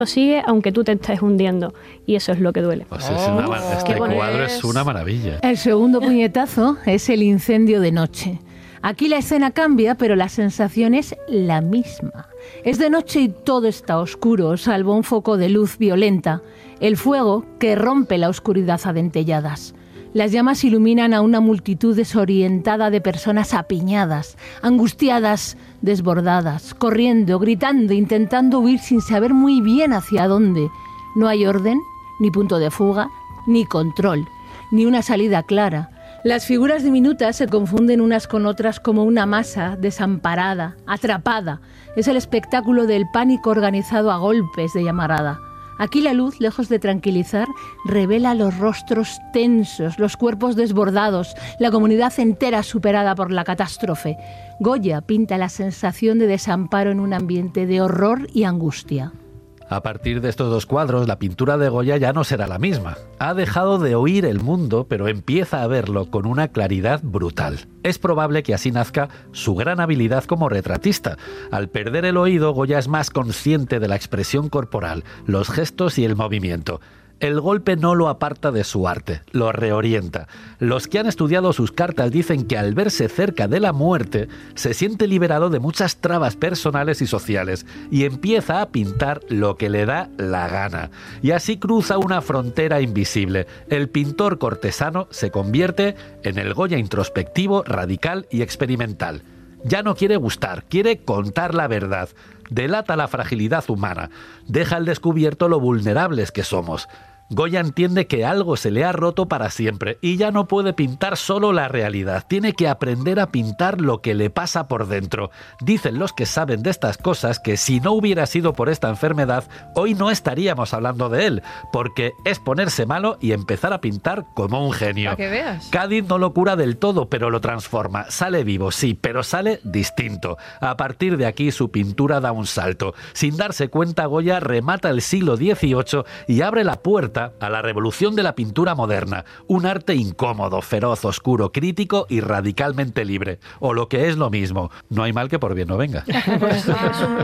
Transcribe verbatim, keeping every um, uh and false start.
sigue aunque tú te estés hundiendo, y eso es lo que duele. Pues es una, este cuadro es una maravilla. El segundo puñetazo es el incendio de noche. Aquí la escena cambia, pero la sensación es la misma. Es de noche y todo está oscuro, salvo un foco de luz violenta, el fuego que rompe la oscuridad a dentelladas. Las llamas iluminan a una multitud desorientada de personas apiñadas, angustiadas, desbordadas, corriendo, gritando, intentando huir sin saber muy bien hacia dónde. No hay orden, ni punto de fuga, ni control, ni una salida clara. Las figuras diminutas se confunden unas con otras como una masa desamparada, atrapada. Es el espectáculo del pánico organizado a golpes de llamarada. Aquí la luz, lejos de tranquilizar, revela los rostros tensos, los cuerpos desbordados, la comunidad entera superada por la catástrofe. Goya pinta la sensación de desamparo en un ambiente de horror y angustia. A partir de estos dos cuadros, la pintura de Goya ya no será la misma. Ha dejado de oír el mundo, pero empieza a verlo con una claridad brutal. Es probable que así nazca su gran habilidad como retratista. Al perder el oído, Goya es más consciente de la expresión corporal, los gestos y el movimiento. El golpe no lo aparta de su arte, lo reorienta. Los que han estudiado sus cartas dicen que al verse cerca de la muerte, se siente liberado de muchas trabas personales y sociales y empieza a pintar lo que le da la gana. Y así cruza una frontera invisible. El pintor cortesano se convierte en el Goya introspectivo, radical y experimental. Ya no quiere gustar, quiere contar la verdad. Delata la fragilidad humana. Deja al descubierto lo vulnerables que somos. Goya entiende que algo se le ha roto para siempre y ya no puede pintar solo la realidad, tiene que aprender a pintar lo que le pasa por dentro. Dicen los que saben de estas cosas que si no hubiera sido por esta enfermedad, hoy no estaríamos hablando de él, porque es ponerse malo y empezar a pintar como un genio. Para que veas. Cádiz no lo cura del todo, pero lo transforma. Sale vivo, sí, pero sale distinto. A partir de aquí su pintura da un salto. Sin darse cuenta, Goya remata el siglo dieciocho y abre la puerta a la revolución de la pintura moderna, un arte incómodo, feroz, oscuro, crítico y radicalmente libre. O lo que es lo mismo, no hay mal que por bien no venga.